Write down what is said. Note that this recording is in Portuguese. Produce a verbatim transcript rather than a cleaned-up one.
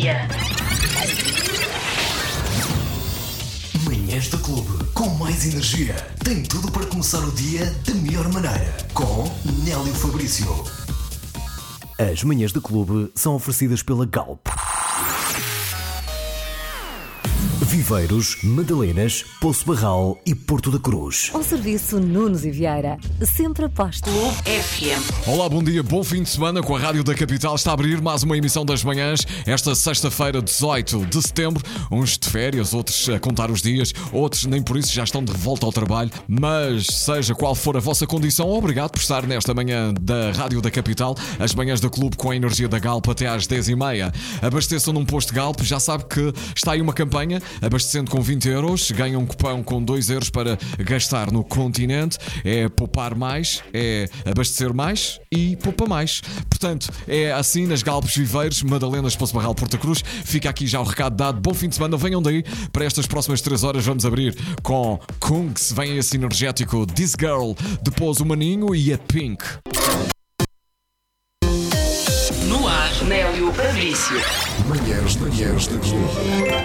dia. Manhãs da Clube, com mais energia. Tem tudo para começar o dia da melhor maneira. Com Nélio Fabrício. As manhãs da Clube são oferecidas pela Galp. Viveiros, Madalenas, Poço Barral e Porto da Cruz. Ao serviço Nunes e Vieira, sempre aposto. Clube F M. Olá, bom dia, bom fim de semana com a Rádio da Capital. Está a abrir mais uma emissão das manhãs, esta sexta-feira, dezoito de setembro. Uns de férias, outros a contar os dias, outros nem por isso já estão de volta ao trabalho. Mas seja qual for a vossa condição, obrigado por estar nesta manhã da Rádio da Capital. As manhãs da Clube com a energia da Galp até às dez e meia. Abasteçam num posto Galp, já sabe que está aí uma campanha. Abastecendo com vinte euros, ganha um cupão com dois euros para gastar no continente. É poupar mais, é abastecer mais e poupa mais. Portanto, é assim nas Galpes, Viveiros, Madalenas, Poço Barral, Porto da Cruz. Fica aqui já o recado dado. Bom fim de semana, venham daí. Para estas próximas três horas vamos abrir com Kungs, vem esse energético This Girl, depois o Maninho e a Pink. No ar, Nélio Fabrício. Manhãs, manhãs da Clube.